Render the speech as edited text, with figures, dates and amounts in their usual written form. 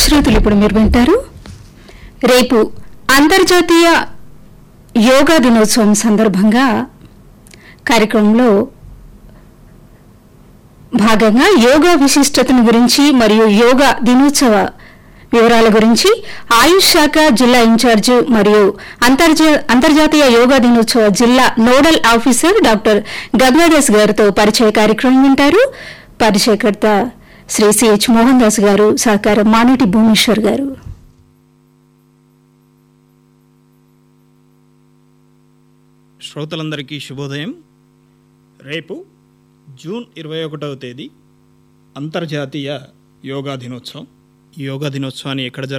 శ్రోతలు ఇప్పుడు మీరు వింటారు. రేపు అంతర్జాతీయ యోగా దినోత్సవం సందర్భంగా కార్యక్రమంలో భాగంగా యోగా విశిష్టతను గురించి మరియు యోగా దినోత్సవ వివరాల గురించి ఆయుష్ శాఖ జిల్లా ఇన్ఛార్జి మరియు అంతర్జాతీయ యోగా దినోత్సవ జిల్లా నోడల్ ఆఫీసర్ డాక్టర్ గంగాదాస్ గారితో పరిచయ కార్యక్రమం వింటారు. పరిచయకర్త శ్రీ సిహెచ్ మోహన్ దాస్ గారు, సహకారం మానేటి భువనేశ్వర్ గారు. శ్రోతలందరికీ శుభోదయం. రేపు జూన్ 21వ తేదీ అంతర్జాతీయ యోగా దినోత్సవం. ఈ యోగా దినోత్సవాన్ని ఎక్కడ